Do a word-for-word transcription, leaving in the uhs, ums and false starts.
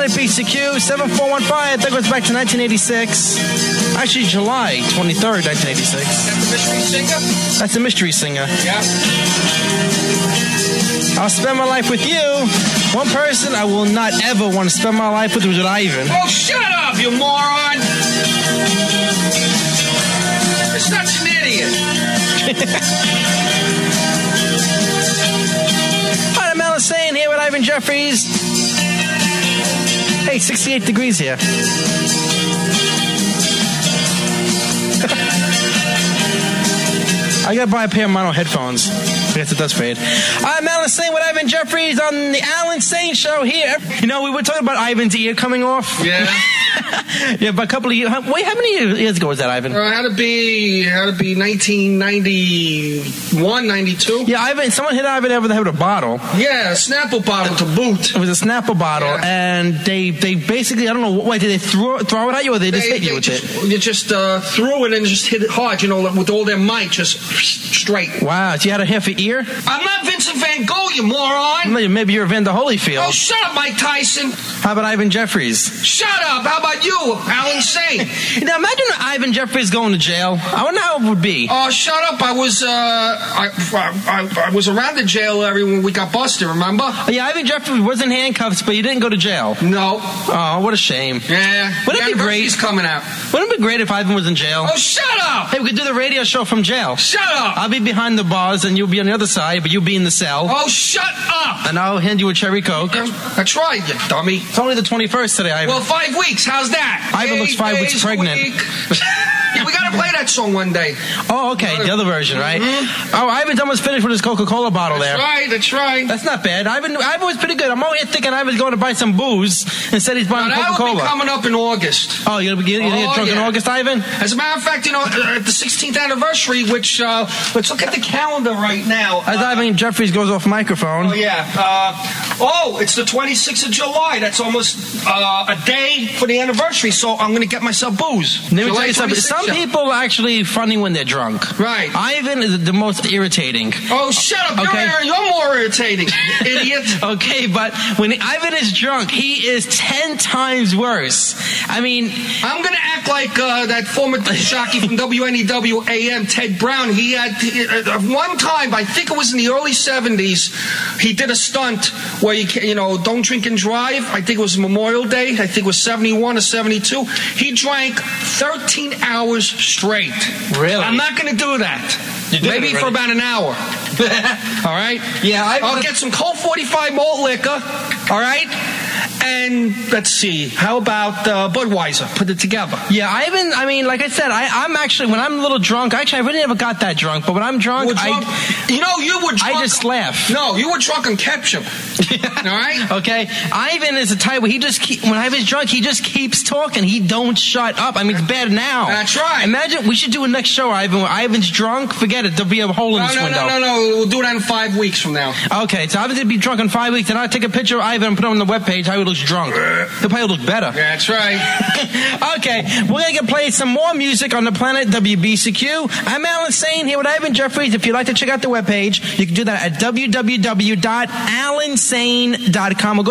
Planet B C Q, seven four one five. That goes back to nineteen eighty-six. Actually, July twenty-third, nineteen eighty-six. That's the mystery singer? That's the mystery singer. Yeah. I'll spend my life with you. One person I will not ever want to spend my life with was with Ivan. Oh, shut up, you moron! You're such an idiot. Hi, I'm Alan Sane here with Ivan Jeffries. Hey, sixty-eight degrees here. I gotta buy a pair of mono headphones. I guess it does fade. I'm Alan Sane with Ivan Jeffries on the Alan Sane Show here. You know, we were talking about Ivan's ear coming off. Yeah. Yeah, but a couple of years. Wait, how many years ago was that, Ivan? Uh, it had to be, it had to be nineteen ninety-one, ninety-two. Yeah, Ivan. Someone hit Ivan over the head with a bottle. Yeah, a Snapple bottle to boot. It was a Snapple bottle, Yeah. and they they basically, I don't know, what, did they throw, throw it at you, or they just They, hit you they with just, it? You just uh, threw it and just hit it hard, you know, with all their might, just straight. Wow, so you had a half an ear? I'm not Vincent Van Gogh, you moron. Maybe maybe you're Evander Holyfield. Oh, shut up, Mike Tyson. How about Ivan Jeffries? Shut up. How about you, Alan Sane? Now imagine Ivan Jeffries going to jail. I wonder how it would be. Oh, shut up. I was, uh, I, I, I was around the jail every when we got busted, remember? Oh, yeah, Ivan Jeffries was in handcuffs, but you didn't go to jail. No. Oh, what a shame. Yeah. Wouldn't it be great? He's coming out. Wouldn't it be great if Ivan was in jail? Oh, shut up. Hey, we could do the radio show from jail. Shut up. I'll be behind the bars, and you'll be on the other side, but you'll be in the cell. Oh, shut up. And I'll hand you a cherry Coke. That's right, you dummy. It's only the twenty-first today, Ivan. Well, five weeks. How's that? Ivan looks five Eight weeks days, pregnant. week. Yeah, we got to play that song one day. Oh, okay, the other version, right? Mm-hmm. Oh, Ivan's almost finished with his Coca-Cola bottle That's there. right, that's right. That's not bad. Ivan, Ivan was pretty good. I'm over here thinking Ivan's going to buy some booze instead he's buying Now, that Coca-Cola. will be coming up in August. Oh, you're going to get, Oh, get drunk yeah. in August, Ivan? As a matter of fact, you know, uh, at the sixteenth anniversary, which, uh, let's look at the calendar right now. As Uh, Ivan Jeffries goes off microphone. Oh, yeah. Uh, oh, it's the twenty-sixth of July. That's almost uh, a day for the anniversary, so I'm going to get myself booze. Let me tell July you something. twenty-sixth, Some yeah. people are actually funny when they're drunk. Right. Ivan is the most irritating. Oh, shut up. You're, Okay. you're more irritating, idiot. Okay, but when Ivan is drunk, he is ten times worse. I mean, I'm going to act like uh, that former disc jockey from W N E W A M, Ted Brown. He had, he, uh, one time, I think it was in the early seventies, he did a stunt where, you, can, you know, don't drink and drive. I think it was Memorial Day. I think it was seventy-one or seventy-two. He drank thirteen hours straight. Really? I'm not going to do that. You did Maybe it for already. about an hour. All right? Yeah, I- I'll get some Colt forty-five malt liquor. All right? And let's see. How about uh, Budweiser? Put it together. yeah, Ivan, I mean, like I said, I, I'm actually, when I'm a little drunk, actually, I really never got that drunk, but when I'm drunk, You were drunk- I, you know, you were drunk. I just laugh. No, you were drunk on ketchup. All right? Okay, Ivan is the type where he just keep, when Ivan's drunk, he just keeps talking. He don't shut up. I mean, it's bad now. That's right. Imagine we should do a next show, Ivan, where Ivan's drunk. Forget it. There'll be a hole in No, this no, window. no, no, no. We'll do that in five weeks from now. Okay, so Ivan's gonna be drunk in five weeks, and I'll take a picture of Ivan and put it on the webpage how he looks drunk. He'll probably look better. That's right. Okay, we're gonna get play some more music on the planet W B C Q. I'm Alan Sane here with Ivan Jeffries. If you'd like to check out the webpage, you can do that at w w w dot alan sane dot com.